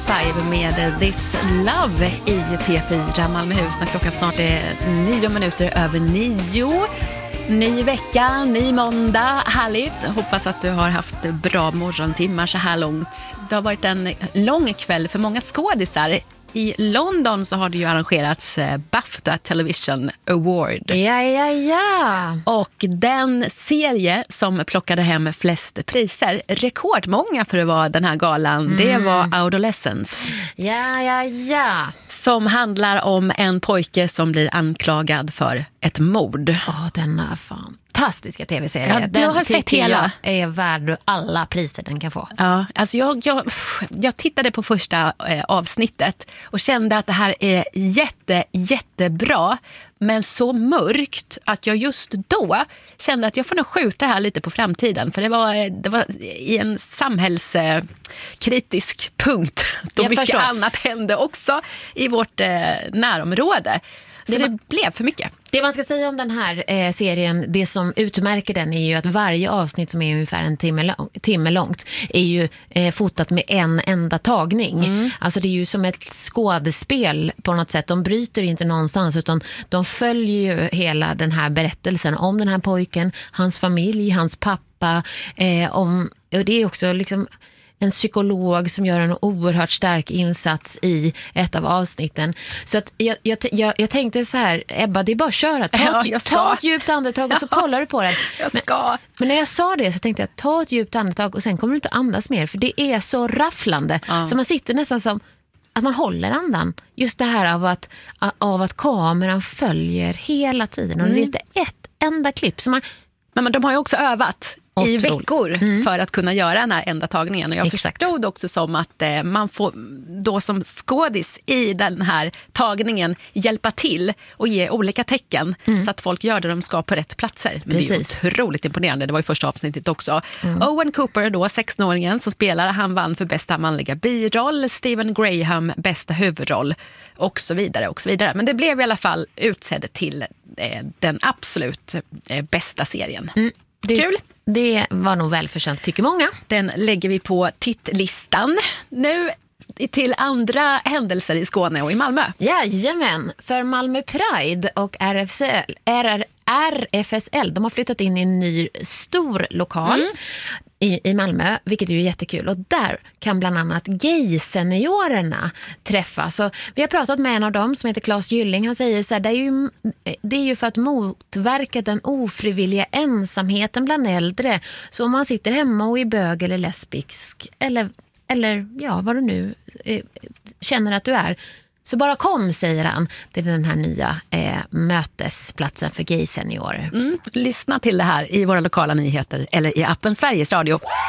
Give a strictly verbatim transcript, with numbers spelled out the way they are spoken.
Five med This Love i P fyra Malmöhus när klockan snart är nio minuter över nio. Ny vecka, ny måndag, härligt. Hoppas att du har haft bra morgontimmar så här långt. Det har varit en lång kväll för många skådisar. I London så har det ju arrangerats BAFTA Television Award. Ja, ja, ja. Och den serie som plockade hem flest priser, rekordmånga för att vara den här galan, mm. det var Adolescence. Ja, ja, ja. Som handlar om en pojke som blir anklagad för ett mord. Åh, oh, denna fan. Fantastiska tv-serier. Ja, du den har sett hela. Är värd alla priser den kan få. Ja, alltså jag, jag, jag tittade på första eh, avsnittet och kände att det här är jätte, jättebra, men så mörkt att jag just då kände att jag får nog skjuta det här lite på framtiden. För det var, det var i en samhällskritisk punkt då jag mycket förstår. annat hände också i vårt eh, närområde. Så det, det blev för mycket. Det man ska säga om den här eh, serien, det som utmärker den är ju att varje avsnitt som är ungefär en timme, lång, timme långt är ju eh, fotat med en enda tagning. Mm. Alltså det är ju som ett skådespel på något sätt. De bryter inte någonstans utan de följer ju hela den här berättelsen om den här pojken, hans familj, hans pappa. Eh, om, och det är också liksom en psykolog som gör en oerhört stark insats i ett av avsnitten. Så att jag, jag, jag, jag tänkte så här, Ebba, det är bara att köra. Ta, ja, ta ett djupt andetag och så kollar du på det. Jag ska. Men, men när jag sa det så tänkte jag, ta ett djupt andetag och sen kommer du inte andas mer. För det är så rafflande. Ja. Så man sitter nästan som att man håller andan. Just det här av att, av att kameran följer hela tiden. Och mm. det är inte ett enda klipp. Så man, men de har ju också övat i veckor mm. för att kunna göra den här enda tagningen. Och jag Exakt. förstod också som att eh, man får då som skådis i den här tagningen hjälpa till och ge olika tecken mm. så att folk gör det de ska på rätt platser. Men Precis. det är otroligt imponerande. Det var ju första avsnittet också. Mm. Owen Cooper då, sextonåringen som spelar, han vann för bästa manliga biroll. Stephen Graham bästa huvudroll och så vidare och så vidare. Men det blev i alla fall utsedd till eh, den absolut eh, bästa serien. Mm. Det, Kul! Det var nog välförtjänt, tycker många. Den lägger vi på tittlistan. Nu till andra händelser i Skåne och i Malmö. Jajamän, för Malmö Pride och R F S L, R F S L, de har flyttat in i en ny stor lokal mm. i, i Malmö, vilket är ju jättekul. Och där kan bland annat gay-seniorerna träffas. Så vi har pratat med en av dem som heter Claes Gylling. Han säger så här, det är ju, det är ju för att motverka den ofrivilliga ensamheten bland äldre. Så om man sitter hemma och är bög eller lesbisk eller, eller ja, vad du nu eh, känner att du är, så bara kom, säger han, till den här nya eh, mötesplatsen för gay-seniorer. Mm, lyssna till det här i våra lokala nyheter eller i appen Sveriges Radio.